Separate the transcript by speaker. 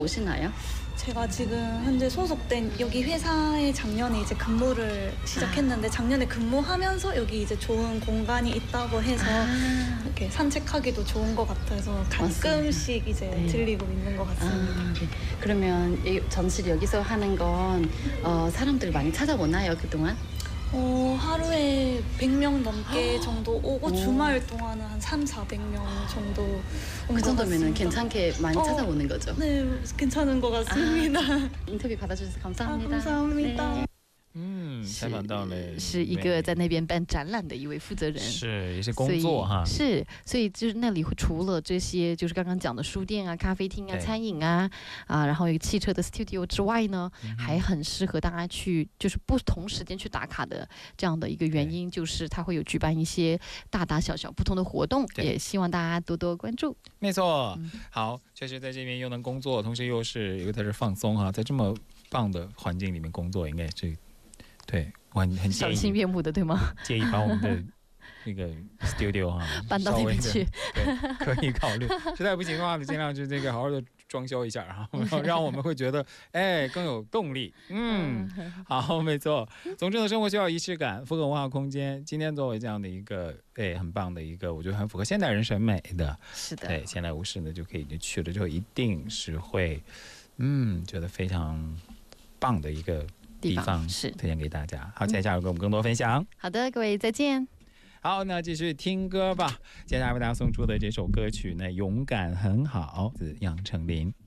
Speaker 1: 오시나요?
Speaker 2: 제가 지금 현재 소속된 여기 회사에 작년에 이제 근무를 시작했는데 작년에 근무하면서 여기 이제 좋은 공간이 있다고 해서 이렇게 산책하기도 좋은 것 같아서 가끔씩 이제
Speaker 1: 네.
Speaker 2: 들리고 있는 것 같습니다.
Speaker 1: 네. 그러면 이 전시를 여기서 하는 건 사람들 많이 찾아오나요, 그동안?
Speaker 2: 하루에 100명 넘게 정도 오고
Speaker 1: 오.
Speaker 2: 주말 동안은 한 3,400명 정도 온
Speaker 1: 그
Speaker 2: 것
Speaker 1: 정도면
Speaker 2: 같습니다.
Speaker 1: 괜찮게 많이 찾아오는 거죠?
Speaker 2: 네, 괜찮은 것 같습니다.
Speaker 1: 인터뷰 받아주셔서 감사합니다.
Speaker 2: 감사합니다.
Speaker 1: 네.
Speaker 3: 采访到了
Speaker 4: 是一个在那边办展览的一位负责人，
Speaker 3: 是也是工作哈，
Speaker 4: 所以就是那里会除了这些就是刚刚讲的书店啊、咖啡厅啊、餐饮啊然后有汽车的 studio 之外呢，还很适合大家去就是不同时间去打卡的这样的一个原因，就是它会有举办一些大大小小不同的活动，也希望大家多多关注。
Speaker 3: 没错，好，确实在这边又能工作，同时又是在这放松哈，在这么棒的环境里面工作，应该是对我很建
Speaker 4: 赏
Speaker 3: 议
Speaker 4: 心悦目的，对吗？
Speaker 3: 建议把我们的那个 studio 哈
Speaker 4: 搬到那边去，
Speaker 3: 对，可以考虑。实在不行的话，你尽量就这个好好的装修一下，然后让我们会觉得更有动力。好，没错。总之呢，生活需要仪式感，符合文化空间。今天作为这样的一个很棒的一个，我觉得很符合现代人审美的，
Speaker 4: 是的，
Speaker 3: 对，闲来无事呢就可以去了之后，一定是会觉得非常棒的一个地方是推荐给大家。好，接下来给我们更多分享。
Speaker 4: 好的，各位再见。
Speaker 3: 好，那继续听歌吧。接下来为大家送出的这首歌曲呢，勇敢很好，自杨丞琳。